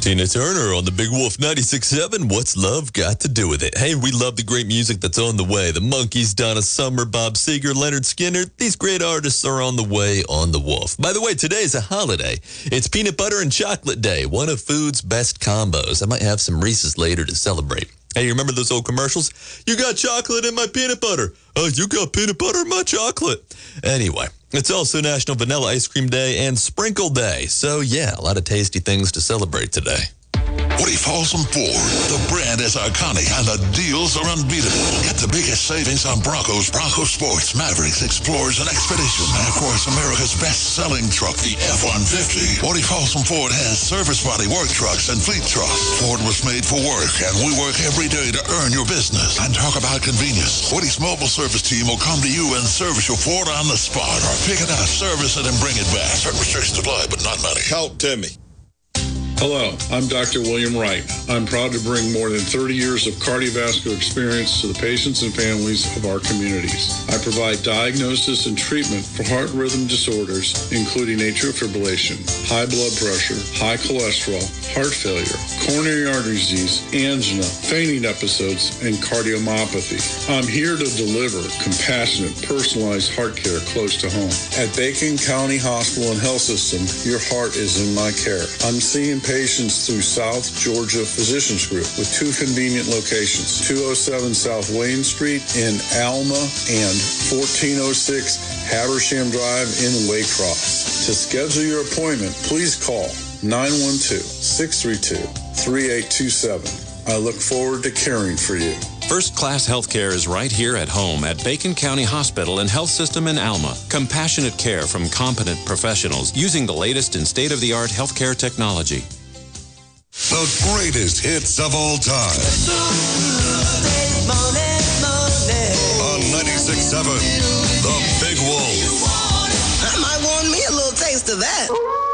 Tina Turner on the Big Wolf 96.7. What's love got to do with it? Hey, we love the great music that's on the way. The Monkees, Donna Summer, Bob Seger, Leonard Skinner. These great artists are on the way on the Wolf. By the way, today's a holiday. It's Peanut Butter and Chocolate Day, one of food's best combos. I might have some Reese's later to celebrate. Hey, you remember those old commercials? You got chocolate in my peanut butter. Oh, you got peanut butter in my chocolate. Anyway, it's also National Vanilla Ice Cream Day and Sprinkle Day. So, yeah, a lot of tasty things to celebrate today. Woody Folsom Ford. The brand is iconic and the deals are unbeatable. Get the biggest savings on Broncos, Bronco Sports, Mavericks, Explorers, and Expedition. And of course, America's best-selling truck, the F-150. Woody Folsom Ford has service body work trucks and fleet trucks. Ford was made for work, and we work every day to earn your business. And talk about convenience. Woody's mobile service team will come to you and service your Ford on the spot, or pick it up, service it, and bring it back. Certain restrictions apply, but not many. Help Timmy. Hello, I'm Dr. William Wright. I'm proud to bring more than 30 years of cardiovascular experience to the patients and families of our communities. I provide diagnosis and treatment for heart rhythm disorders, including atrial fibrillation, high blood pressure, high cholesterol, heart failure, coronary artery disease, angina, fainting episodes, and cardiomyopathy. I'm here to deliver compassionate, personalized heart care close to home. At Bacon County Hospital and Health System, your heart is in my care. I'm seeing patients through South Georgia Physicians Group with two convenient locations, 207 South Wayne Street in Alma and 1406 Habersham Drive in Waycross. To schedule your appointment, please call 912-632-3827. I look forward to caring for you. First-class healthcare is right here at home at Bacon County Hospital and Health System in Alma. Compassionate care from competent professionals using the latest in state-of-the-art healthcare technology. The greatest hits of all time. On 96.7, The Big Wolf. I might want me a little taste of that.